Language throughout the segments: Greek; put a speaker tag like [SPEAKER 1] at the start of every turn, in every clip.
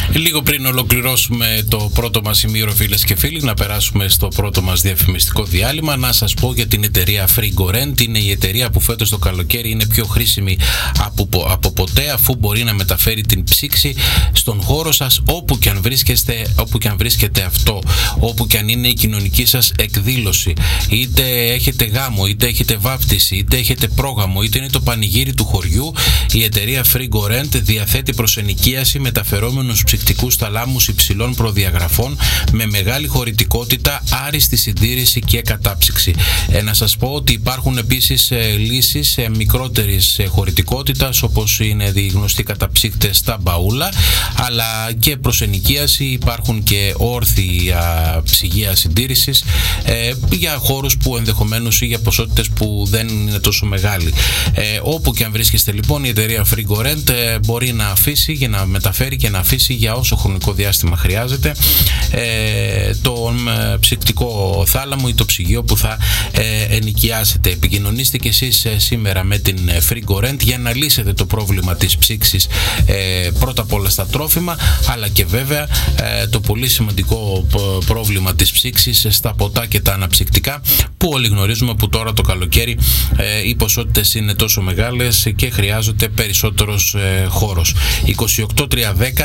[SPEAKER 1] Λίγο πριν ολοκληρώσουμε το πρώτο μας ημίωρο, φίλες και φίλοι, να περάσουμε στο πρώτο μας διαφημιστικό διάλειμμα. Να σας πω για την εταιρεία Frigorent. Είναι η εταιρεία που φέτος το καλοκαίρι είναι πιο χρήσιμη από ποτέ, αφού μπορεί να μεταφέρει την ψήξη στον χώρο σας, όπου και αν βρίσκεται αυτό, όπου και αν είναι η κοινωνική σας εκδήλωση. Είτε έχετε γάμο, είτε έχετε βάπτιση, είτε έχετε πρόγαμο, είτε είναι το πανηγύρι του χωριού, η εταιρεία Frigorent διαθέτει προς ενοικίαση μεταφερόμενους ψυκτικούς θαλάμους υψηλών προδιαγραφών με μεγάλη χωρητικότητα, άριστη συντήρηση και κατάψυξη. Να σας πω ότι υπάρχουν επίσης λύσεις μικρότερης χωρητικότητας, όπως είναι οι γνωστοί καταψύκτες στα μπαούλα, αλλά και προς ενοικίαση υπάρχουν και όρθιοι ψυγεία συντήρησης για χώρους που ενδεχομένως ή για ποσότητες που δεν είναι τόσο μεγάλοι. Όπου και αν βρίσκεστε λοιπόν, η εταιρεία Frigorent μπορεί να αφήσει και να μεταφέρει και να αφήσει για όσο χρονικό διάστημα χρειάζεται τον ψυκτικό θάλαμο ή το ψυγείο που θα ενοικιάσετε. Επικοινωνήστε και εσείς σήμερα με την Frigorent για να λύσετε το πρόβλημα της ψήξης, πρώτα απ' όλα στα τρόφιμα, αλλά και βέβαια το πολύ σημαντικό πρόβλημα της ψήξης στα ποτά και τα αναψυκτικά, που όλοι γνωρίζουμε που τώρα το καλοκαίρι οι ποσότητες είναι τόσο μεγάλες και χρειάζεται περισσότερος χώρος. 28310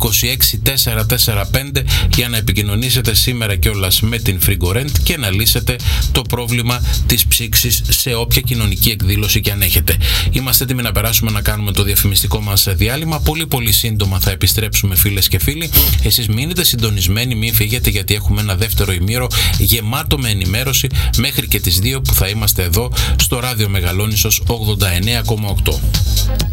[SPEAKER 1] 26445 για να επικοινωνήσετε σήμερα κιόλας με την Frigorent και να λύσετε το πρόβλημα της ψήξης σε όποια κοινωνική εκδήλωση και αν έχετε. Είμαστε έτοιμοι να περάσουμε να κάνουμε το διαφημιστικό μας διάλειμμα. Πολύ σύντομα θα επιστρέψουμε, φίλες και φίλοι. Εσείς μείνετε συντονισμένοι, μην φύγετε, γιατί έχουμε ένα δεύτερο ημίωρο γεμάτο με ενημέρωση μέχρι και τις 2 που θα είμαστε εδώ στο Ράδιο Μεγαλόνισσος 89,8.